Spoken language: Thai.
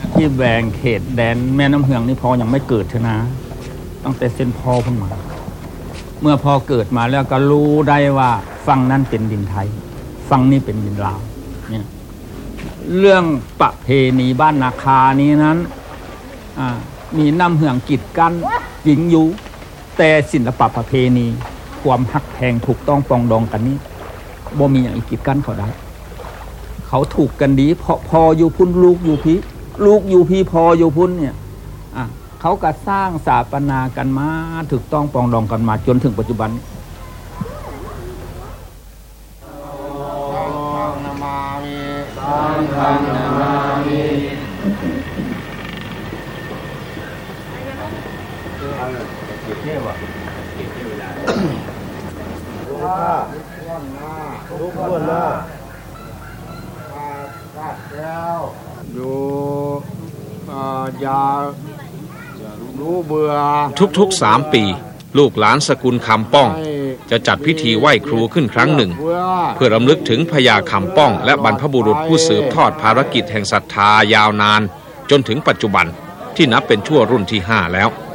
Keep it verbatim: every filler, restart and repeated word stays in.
ที่แบ่งเขตแดนแม่น้ำเหืองนี่พอยังไม่เกิดเถอะนะตั้งแต่เส้นพ่อเพิ่งมาเมื่อพอเกิดมาแล้วก็รู้ได้ว่าฝั่งนั้นเป็นดินไทยฝั่งนี้เป็นดินลาวเนี่ยเรื่องประเพณีบ้านนาคานี้นั้นมีน้ำเหืองกีดกันหญิงอยู่แต่ศิลปะประเพณีความฮักแพงถูกต้องปองดองกันนี้บ่มีอย่างอีกกีดกันเขาได้เขาถูกกันดีเพราะพออยู่พุ่นลูกอยู่พี่ลูกอยู่พี่พออยู่พุ่นเนี่ยอ่ะเขาก็สร้างสถาปนากันมาถูกต้องปองดองกันมาจนถึงปัจจุบันนามามิสังฆนามามิเท่ว่ะลูกว่าลูกว่าล่ะกัดแล้วอยู่ยารู้เบื่อทุกๆสามปีลูกหลานสกุลคำป้องจะจัดพิธีไหว้ครูขึ้นครั้งหนึ่งเพื่อรำลึกถึงพญาคำป้องและบรรพบุรุษผู้สืบทอดภารกิจแห่งศรัทธายาวนานจนถึงปัจจุบันที่นับเป็นชั่วรุ่นที่ห้าแล้ว